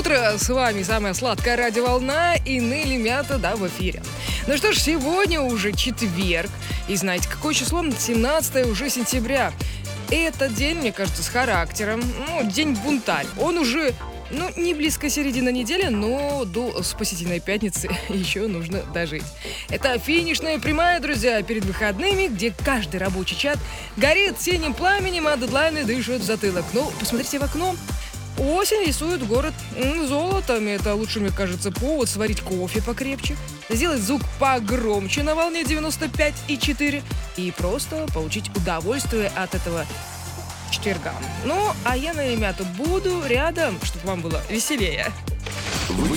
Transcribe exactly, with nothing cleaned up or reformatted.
утро! С вами самая сладкая радиоволна и Нелли Мята, да, в эфире. Ну что ж, сегодня уже четверг. И знаете, какое число? семнадцатое уже сентября. Этот день, мне кажется, с характером. Ну, день бунтарь. Он уже, ну, не близко середина недели, но до спасительной пятницы еще нужно дожить. Это финишная прямая, друзья, перед выходными, где каждый рабочий чат горит синим пламенем, а дедлайны дышат в затылок. Ну, посмотрите в окно. Осень рисует город золотом. Это лучше, мне кажется, повод сварить кофе покрепче, сделать звук погромче на волне девяносто пять и четыре и просто получить удовольствие от этого четверга. Ну, а я, на ребята, буду рядом, чтобы вам было веселее.